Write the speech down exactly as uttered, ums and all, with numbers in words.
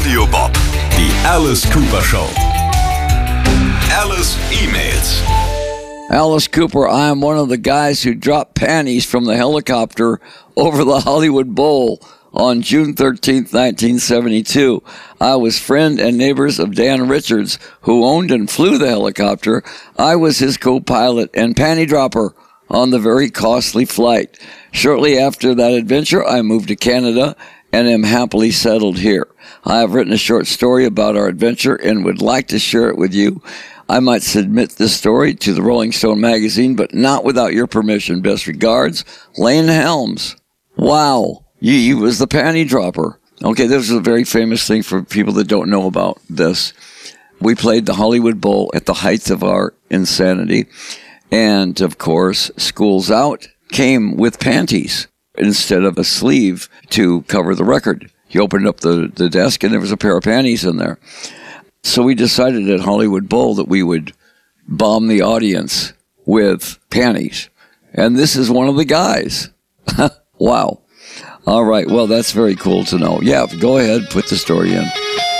Radio Bob. Die Alice Cooper Show. Alice emails. Alice Cooper, I am one of the guys who dropped panties from the helicopter over the Hollywood Bowl on June thirteenth, nineteen seventy-two. I was friend and neighbors of Dan Richards, who owned and flew the helicopter. I was his co-pilot and panty dropper on the very costly flight. Shortly after that adventure, I moved to Canada and am happily settled here. I have written a short story about our adventure and would like to share it with you. I might submit this story to the Rolling Stone magazine, but not without your permission. Best regards, Lane Helms. Wow, he was the panty dropper. Okay, this is a very famous thing for people that don't know about this. We played the Hollywood Bowl at the height of our insanity. And, of course, Schools Out came with panties instead of a sleeve to cover the record. He opened up the, the desk, and there was a pair of panties in there. So we decided at Hollywood Bowl that we would bomb the audience with panties. And this is one of the guys. Wow. All right. Well, that's very cool to know. Yeah, go ahead. Put the story in.